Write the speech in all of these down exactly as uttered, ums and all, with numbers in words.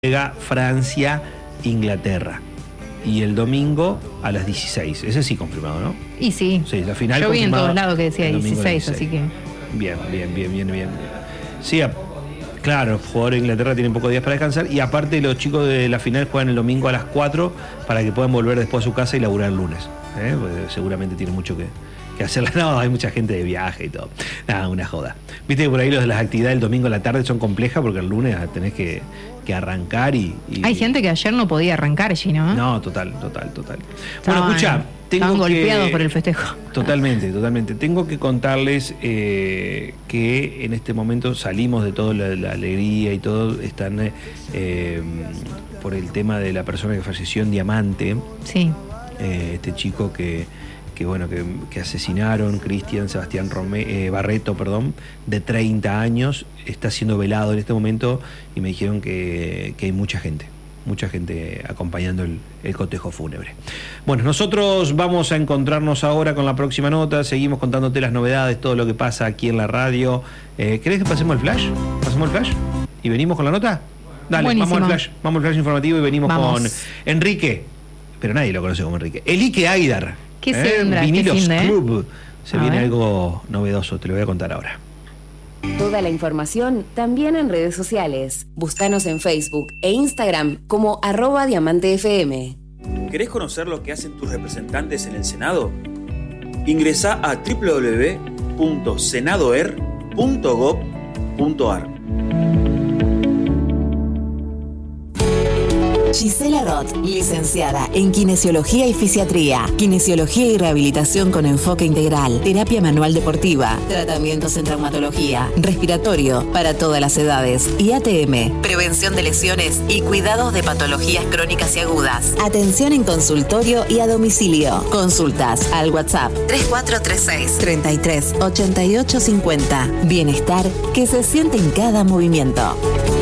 Llega Francia, Inglaterra. Y el domingo a las dieciséis. Ese sí confirmado, ¿no? Y sí. Sí, la final. Yo vi en todos lados que decía dieciséis, así que. Bien, bien, bien, bien, bien. Sí, a, claro, el jugador de Inglaterra tiene pocos días para descansar. Y aparte, los chicos de la final juegan el domingo a las cuatro para que puedan volver después a su casa y laburar el lunes. ¿eh? Porque seguramente tiene mucho que, que hacer. No, hay mucha gente de viaje y todo. Nada, una joda. Viste que por ahí los de las actividades del domingo a la tarde son complejas porque el lunes tenés que. que arrancar y, y... Hay gente que ayer no podía arrancar, Gino, ¿eh? No, total, total, total. Estaban, bueno, escuchá, tengo estaban que... golpeados por el festejo. Totalmente, totalmente. Tengo que contarles eh, que en este momento salimos de toda la, la alegría y todo, están eh, por el tema de la persona que falleció en Diamante. Sí. Eh, este chico que... que bueno, que, que asesinaron, Cristian Sebastián Rome, eh, Barreto, perdón, de treinta años, está siendo velado en este momento y me dijeron que, que hay mucha gente, mucha gente acompañando el, el cotejo fúnebre. Bueno, nosotros vamos a encontrarnos ahora con la próxima nota, seguimos contándote las novedades, todo lo que pasa aquí en la radio. Eh, ¿Querés que pasemos el flash? ¿Pasemos el flash? ¿Y venimos con la nota? Dale, Buenísimo. vamos al flash, vamos al flash informativo y venimos vamos. con Enrique, pero nadie lo conoce como Enrique, Elique Aidar. ¿Qué se vendrá? Vinilos ¿Qué fin, Club. Se A viene ver. algo novedoso, te lo voy a contar ahora. Toda la información también en redes sociales. Búscanos en Facebook e Instagram como arroba Diamante F M. ¿Querés conocer lo que hacen tus representantes en el Senado? Ingresá a doble u doble u doble u punto senadoer punto gob punto ar. Gisela Roth, licenciada en Kinesiología y Fisiatría, Kinesiología y Rehabilitación con enfoque integral, Terapia Manual Deportiva, Tratamientos en Traumatología, Respiratorio para todas las edades y A T M, Prevención de Lesiones y Cuidados de Patologías Crónicas y Agudas. Atención en consultorio y a domicilio. Consultas al WhatsApp tres cuatro tres seis, treinta y tres, ochenta y ocho cincuenta. Bienestar que se siente en cada movimiento.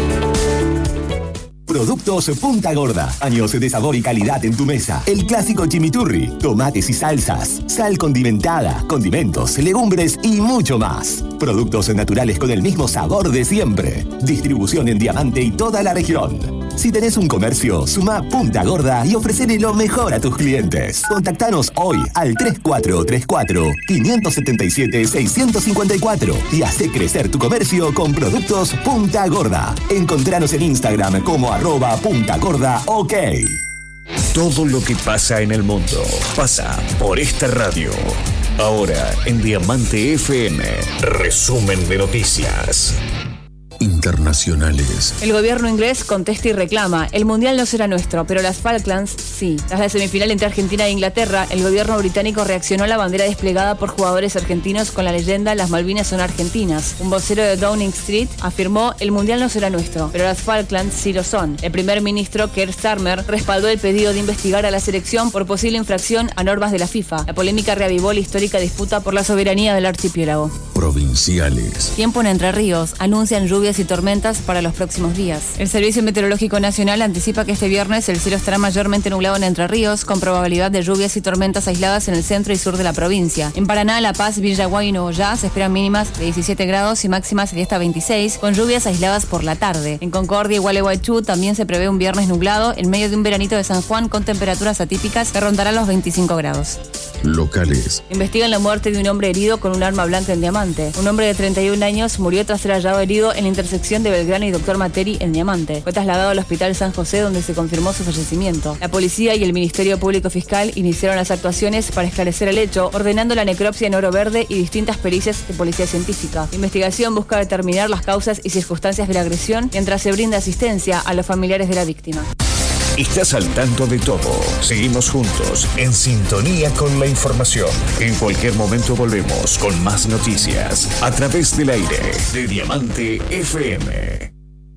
Productos Punta Gorda. Años de sabor y calidad en tu mesa. El clásico chimichurri, tomates y salsas, sal condimentada, condimentos, legumbres y mucho más. Productos naturales con el mismo sabor de siempre. Distribución en Diamante y toda la región. Si tenés un comercio, suma Punta Gorda y ofrecele lo mejor a tus clientes. Contactanos hoy al tres cuatro tres cuatro, cinco siete siete, seis cinco cuatro y hacé crecer tu comercio con Productos Punta Gorda. Encontranos en Instagram como arroba Punta Gorda OK. Todo lo que pasa en el mundo pasa por esta radio. Ahora en Diamante F M, resumen de noticias internacionales. El gobierno inglés contesta y reclama. El mundial no será nuestro, pero las Falklands sí. Tras la semifinal entre Argentina e Inglaterra, el gobierno británico reaccionó a la bandera desplegada por jugadores argentinos con la leyenda "Las Malvinas son argentinas". Un vocero de Downing Street afirmó: el mundial no será nuestro, pero las Falklands sí lo son. El primer ministro Keir Starmer respaldó el pedido de investigar a la selección por posible infracción a normas de la FIFA. La polémica reavivó la histórica disputa por la soberanía del archipiélago. Provinciales. Tiempo en Entre Ríos. Anuncian lluvias y tormentas para los próximos días. El Servicio Meteorológico Nacional anticipa que este viernes el cielo estará mayormente nublado en Entre Ríos, con probabilidad de lluvias y tormentas aisladas en el centro y sur de la provincia. En Paraná, La Paz, Villaguay y Nogoyá se esperan mínimas de diecisiete grados y máximas de hasta veintiséis, con lluvias aisladas por la tarde. En Concordia y Gualeguaychú también se prevé un viernes nublado en medio de un veranito de San Juan con temperaturas atípicas que rondarán los veinticinco grados. Locales. Investigan la muerte de un hombre herido con un arma blanca en Diamante. Un hombre de treinta y un años murió tras ser hallado herido en la intersección de Belgrano y Doctor Materi en Diamante. Fue trasladado al Hospital San José, donde se confirmó su fallecimiento. La policía y el Ministerio Público Fiscal iniciaron las actuaciones para esclarecer el hecho, ordenando la necropsia en oro verde y distintas pericias de policía científica. La investigación busca determinar las causas y circunstancias de la agresión, mientras se brinda asistencia a los familiares de la víctima. Estás al tanto de todo. Seguimos juntos, en sintonía con la información. En cualquier momento volvemos con más noticias a través del aire de Diamante F M.